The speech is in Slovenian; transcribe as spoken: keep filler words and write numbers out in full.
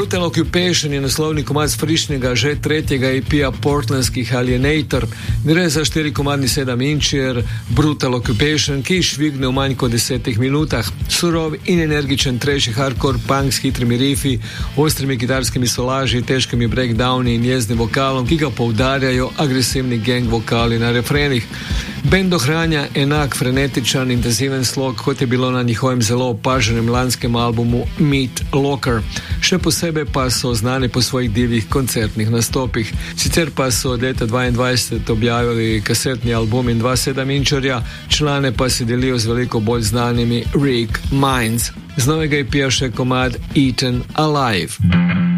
Brutal Occupation je naslovni komad z frišnega, že tretjega E P-ja portlandskih Alienator. Gre za štiri-komadni sedem-inčer Brutal Occupation, ki švigne v manj kot desetih minutah. Surov in energičen trashy hardcore punk s hitrimi rifi, ostrimi kitarskimi solaži, težkimi breakdowni in jezdnim vokalom, ki ga poudarjajo agresivni gang vokali na refrenih. Band ohranja enak frenetičen, intenziven slog, kot je bilo na njihovem zelo opaženem lanskem albumu Meat Locker. Še posebej pa so znani po svojih divjih koncertnih nastopih. Sicer pa so od leta dvaindvajset objavili kasetni album in dva sedem-inčerja, člane pa si delijo z veliko bolj znanimi Rick Mines. Z novega E P-ja še komad Eaten Alive.